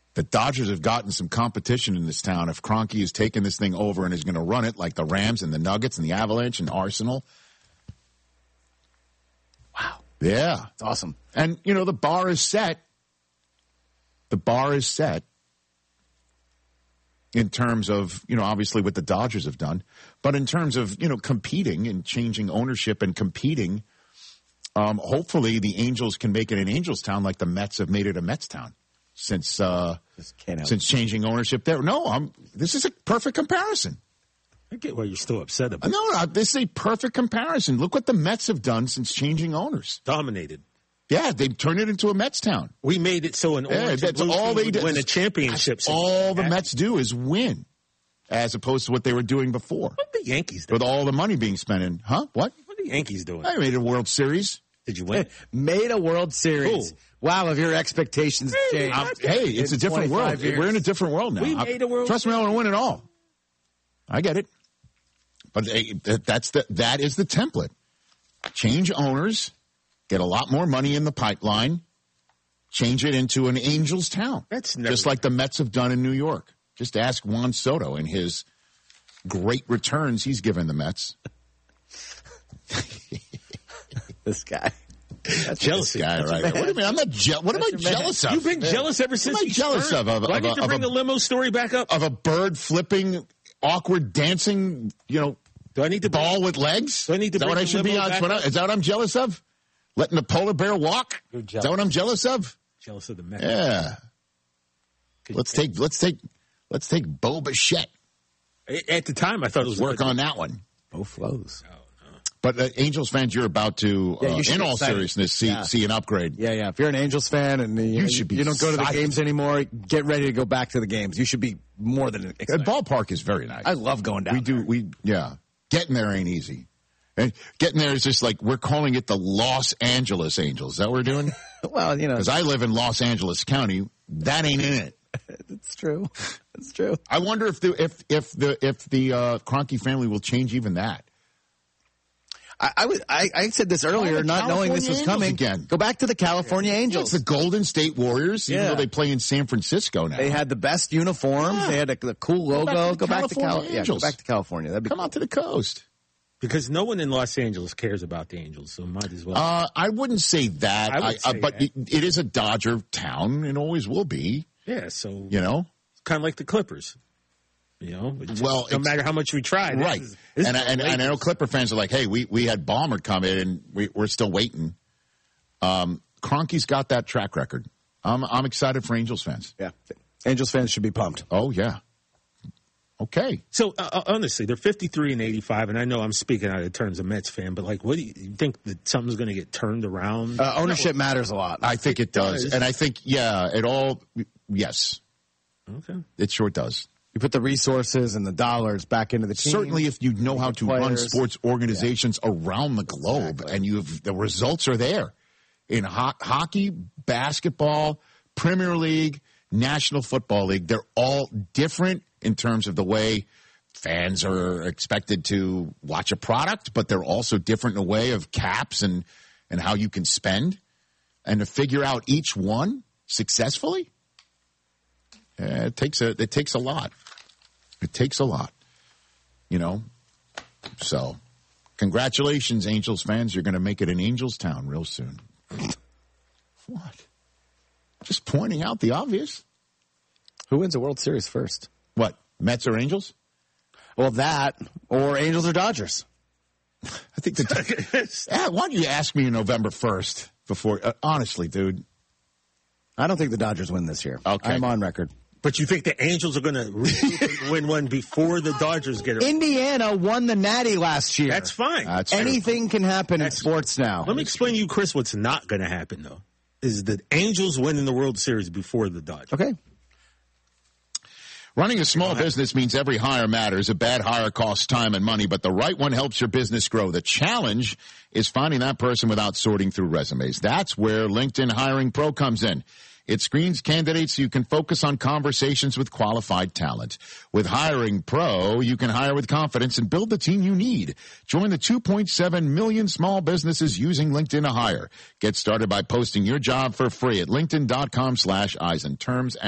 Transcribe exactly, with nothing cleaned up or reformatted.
The Dodgers have gotten some competition in this town. If Kroenke is taking this thing over and is going to run it like the Rams and the Nuggets and the Avalanche and Arsenal. Wow. Yeah. It's awesome. And, you know, the bar is set. The bar is set in terms of, you know, obviously what the Dodgers have done. But in terms of, you know, competing and changing ownership and competing, um, hopefully the Angels can make it an Angels town like the Mets have made it a Mets town. Since uh, since changing ownership there. No, I'm. This is a perfect comparison. I get why you're still upset about it. No, no, this is a perfect comparison. Look what the Mets have done since changing owners. Dominated. Yeah, they've turned it into a Mets town. We made it so an yeah, orange that's and blue all team they did. Win a championship. All the Mets do is win, as opposed to what they were doing before. What the Yankees doing? With all the money being spent in, huh? What? What are the Yankees doing? I made a World Series. Did you win? Made a World Series. Cool. Wow, have your expectations changed? I'm, hey, it's a different world. Years. We're in a different world now. We I, made a world. Trust me, I want to win it all. I get it. But hey, that's the that is the template. Change owners, get a lot more money in the pipeline, change it into an Angels town. That's never just like the Mets have done in New York. Just ask Juan Soto and his great returns he's given the Mets. This guy. That's jealousy. Guy, right? What do you mean? I'm not je- What am I jealous of? You've been Man. jealous ever since. What am I jealous started? of? of, Do I of need a, to bring a, the limo story back up? Of a bird flipping, awkward dancing, you know, Do I need to ball bring, with legs? Do I need to is that bring what I the should be limo on? back What I, up? is that what I'm jealous of? Letting the polar bear walk? You're Is jealous. that what I'm jealous of? Jealous of the Mets. Yeah. Could Let's you- take let's take let's take Bo Bichette. At the time, I thought it was Work good. on that one. Both flows. But uh, Angels fans, you're about to, Yeah, uh, you should in be all excited. seriousness, see Yeah. see an upgrade. Yeah, yeah. If you're an Angels fan and you, You should be you don't go to the excited. games anymore, get ready to go back to the games. You should be more than The excited. ballpark is very nice. I love going down We do. there. We yeah. Getting there ain't easy. And getting there is just like we're calling it the Los Angeles Angels. Is that what we're doing? Well, you know, Because I live in Los Angeles County. That ain't in it. it's true. It's true. I wonder if the if if the if the uh, Kroenke family will change even that. I, I, was, I, I said this earlier, the not knowing this was California coming. Angels again. Go back to the California It's Angels. the Golden State Warriors, even Yeah. though they play in San Francisco now. They had the best uniforms. Yeah. They had a, the cool Go back logo. to the Go back to California Cal- yeah, go Angels. back to California. That'd be Come out to the coast. Because no one in Los Angeles cares about the Angels, so might as well. Uh, I wouldn't say that, I would uh, say but that. It, it is a Dodger town and always will be. yeah, so You know, kind of like the Clippers. You know, it just- Well, no it's- matter how much we try, this right? is- this and, is I- and, the and I know latest. Clipper fans are like, "Hey, we we had Ballmer come in and we, we're still waiting." Um, Kroenke's got that track record. I'm I'm excited for Angels fans. Yeah. Angels fans should be pumped. Oh yeah. Okay. So uh, honestly, they're fifty-three and eighty-five, and I know I'm speaking out of terms of Mets fan, but like, what do you, you think that something's going to get turned around? Uh, ownership matters a lot. I think it does, does. and I think yeah, it all yes, okay. it sure does. You put the resources and the dollars back into the team. Certainly, if you know how to run players. sports organizations around the globe, Exactly. and you have the results are there in ho- hockey, basketball, Premier League, National Football League. They're all different in terms of the way fans are expected to watch a product, but they're also different in a way of caps and and how you can spend, and to figure out each one successfully. Uh, it takes a it takes a lot. It takes a lot, you know. So, congratulations, Angels fans! You're going to make it an Angels town real soon. What? Just pointing out the obvious. Who wins the World Series first? What? Mets or Angels? Well, that or Angels or Dodgers. I think the. yeah, why don't you ask me November first before? Uh, honestly, dude. I don't think the Dodgers win this year. Okay. I'm on record. But you think the Angels are going to win one before the Dodgers get it? Indiana won the Natty last year. That's fine. That's Anything can happen That's- in sports now. Let me explain to you, Chris, what's not going to happen, though, is the Angels winning the World Series before the Dodgers. Okay. Running a small business means every hire matters. A bad hire costs time and money, but the right one helps your business grow. The challenge is finding that person without sorting through resumes. That's where LinkedIn Hiring Pro comes in. It screens candidates so you can focus on conversations with qualified talent. With Hiring Pro, you can hire with confidence and build the team you need. Join the two point seven million small businesses using LinkedIn to hire. Get started by posting your job for free at linkedin.com slash Eisen. Terms and